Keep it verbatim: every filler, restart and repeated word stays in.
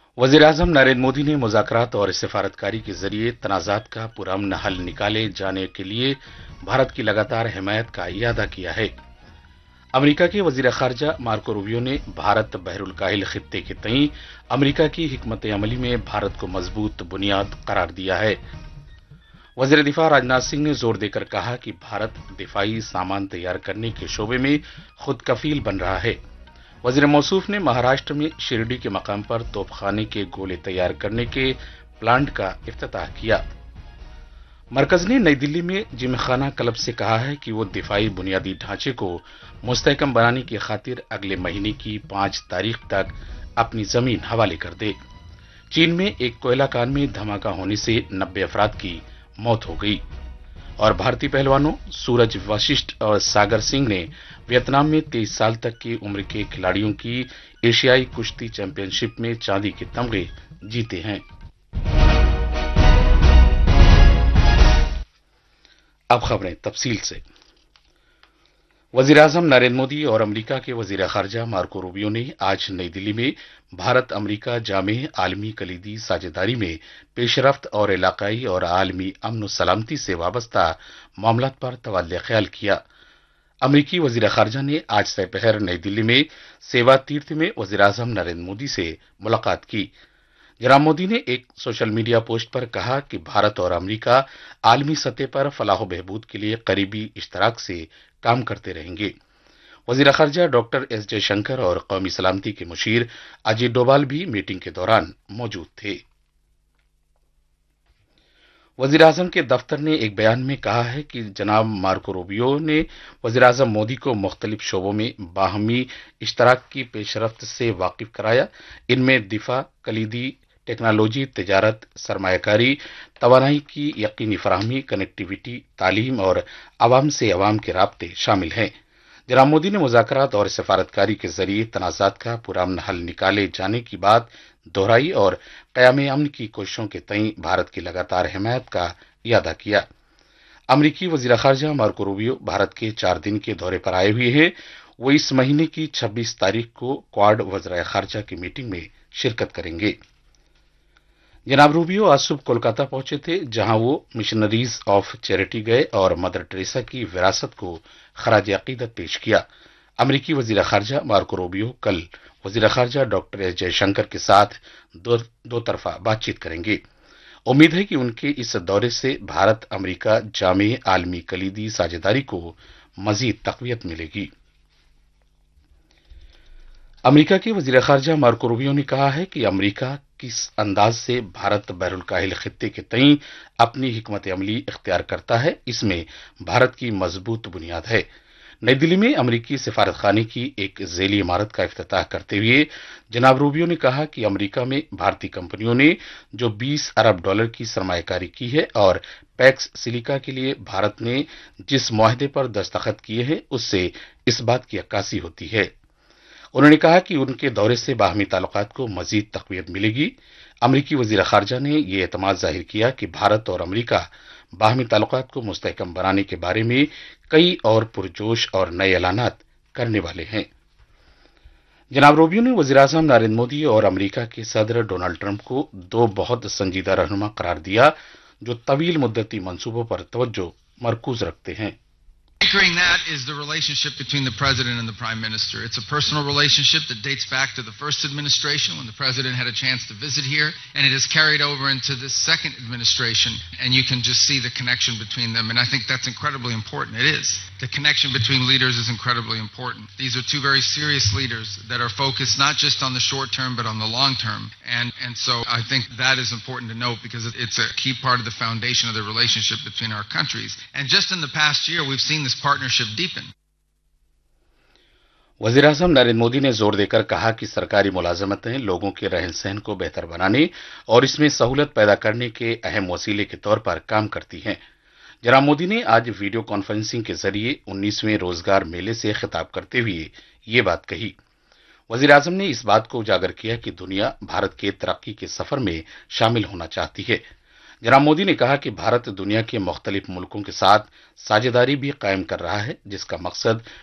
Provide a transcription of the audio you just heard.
वजीर-ए-आजम नरेंद्र मोदी ने मुज़ाकरात और सिफारतकारी के जरिए तनाज़ात का पुरअमन हल निकाले जाने के लिए भारत की लगातार हिमायत का इयादा किया है। अमरीका के वजीर खारजा मार्को रूबियो ने भारत बहरुल काहिल खित्ते के तई अमरीका की हिकमत अमली में भारत को मजबूत बुनियाद करार दिया है। वजीर दिफा राजनाथ सिंह ने जोर देकर कहा कि भारत दिफाई सामान तैयार करने के शोबे में खुद कफील बन रहा है। वजीर मौसूफ ने महाराष्ट्र में शिरडी के मकाम पर तोपखाने के गोले तैयार करने के प्लांट का इफ्तिताह किया। मरकज ने नई दिल्ली में जिमखाना क्लब से कहा है कि वो दिफाई बुनियादी ढांचे को मुस्तहकम बनाने की खातिर अगले महीने की पांच तारीख तक अपनी जमीन हवाले कर दे। चीन में एक कोयला कान में धमाका होने से नब्बे अफराद की मौत हो गई और भारतीय पहलवानों सूरज वशिष्ठ और सागर सिंह ने वियतनाम में तेईस साल तक की उम्र के खिलाड़ियों की एशियाई कुश्ती चैंपियनशिप में चांदी के तमगे जीते हैं। अब खबरें तफसील से। वजीर-ए-आजम नरेंद्र मोदी और अमरीका के वजीर खारजा मार्को रूबियो ने आज नई दिल्ली में भारत अमरीका जामे आलमी कलीदी साझेदारी में पेशरफ्त और इलाकाई और आलमी अमन सलामती से वाबस्ता मामलात पर तबादला ख्याल किया। अमरीकी वजीर खारजा ने आज दोपहर नई दिल्ली में सेवा तीर्थ में वजीर-ए-आजम नरेंद्र मोदी से मुलाकात की। जनाब मोदी ने एक सोशल मीडिया पोस्ट पर कहा कि भारत और अमरीका आलमी सतह पर फलाह बहबूद के लिए करीबी इश्तराक से काम करते रहेंगे। वजीर खारजा डॉक्टर एस जयशंकर और कौमी सलामती के मुशीर अजीत डोभाल भी मीटिंग के दौरान मौजूद थे। वजीर आजम के दफ्तर ने एक बयान में कहा है कि जनाब मार्को रूबियो ने वजीर आजम मोदी को मुख्तलिफ शोबों में बाहमी इश्तराक की पेशरफ्त से वाकिफ कराया। इनमें दिफा, कलीदी टेक्नोलॉजी, तिजारत, सरमायाकारी, तवानाई की यकीनी फराहमी, कनेक्टिविटी, तालीम और अवाम से अवाम के राब्ते शामिल हैं। जनाब मोदी ने मुज़ाकरात और सिफारतकारी के जरिए तनाज़ात का पुरअमन हल निकाले जाने की बात दोहराई और क़याम अमन की कोशिशों के तई भारत की लगातार हिमायत का इयादा किया। अमरीकी वज़ीर ख़ारजा मार्को रूबियो भारत के चार दिन के दौरे पर आए हुए हैं। वो इस महीने की छब्बीस तारीख को क्वाड वज़राए ख़ारजा की मीटिंग में शिरकत करेंगे। जनाब रूबियो आज सुबह कोलकाता पहुंचे थे, जहां वो मिशनरीज ऑफ चैरिटी गए और मदर टेरेसा की विरासत को खराज अकीदत पेश किया। अमरीकी वजीर खारजा मार्को रूबियो कल वजीर खारजा डॉक्टर एस जयशंकर के साथ दो, दो तरफा बातचीत करेंगे। उम्मीद है कि उनके इस दौरे से भारत अमरीका जामे आलमी कलीदी साझेदारी को मजीद तकवीत मिलेगी। अमरीका के वजीर खारजा मार्को रूबियो ने कहा है कि अमरीका किस अंदाज से भारत बहरुल काहिल खित्ते के तई अपनी हिकमत अमली इख्तियार करता है, इसमें भारत की मजबूत बुनियाद है। नई दिल्ली में अमरीकी सिफारत खाने की एक जेली इमारत का इफ्तिताह करते हुए जनाब रूबियो ने कहा कि अमरीका में भारतीय कंपनियों ने जो बीस अरब डॉलर की सरमायाकारी की है और पैक्स सिलिका के लिए भारत ने जिस मुआहदे पर दस्तखत किए हैं, उससे इस बात की अक्कासी होती है। उन्होंने कहा कि उनके दौरे से बाहमी ताल्लुकात को मजीद तकवीत मिलेगी। अमरीकी वजीर खारजा ने यह एतमाद जाहिर किया कि भारत और अमरीका बाहमी ताल्लुकात को मुस्तहकम बनाने के बारे में कई और पुरजोश और नए ऐलानात करने वाले हैं। जनाब रूबियो ने वजीर आजम नरेंद्र मोदी और अमरीका के सदर डोनाल्ड ट्रंप को दो बहुत संजीदा रहनुमा करार दिया, जो तवील मुद्दती मंसूबों पर तवज्जो मरकूज रखते हैं। Anchoring that is the relationship between the president and the prime minister. It's a personal relationship that dates back to the first administration when the president had a chance to visit here, and it has carried over into this second administration, and you can just see the connection between them, and I think that's incredibly important. It is. The connection between leaders is incredibly important. These are two very serious leaders that are focused not just on the short term but on the long term, and, and so I think that is important to note because it's a key part of the foundation of the relationship between our countries. And just in the past year, we've seen this partnership deepen. वजीर आजम नरेंद्र मोदी ने जोर देकर कहा कि सरकारी मुलाजमतें लोगों के रहन सहन को बेहतर बनाने और इसमें सहूलत पैदा करने के अहम वसीले के तौर पर काम करती हैं। जनाब मोदी ने आज वीडियो कॉन्फ्रेंसिंग के जरिए उन्नीसवें रोजगार मेले से खिताब करते हुए ये बात कही। वजीर आजम ने इस बात को उजागर किया कि दुनिया भारत के तरक्की के सफर में शामिल होना चाहती है। जनाब मोदी ने कहा कि भारत दुनिया के मुख्तलिफ मुल्कों के साथ साझेदारी भी कायम कर रहा है, जिसका मकसद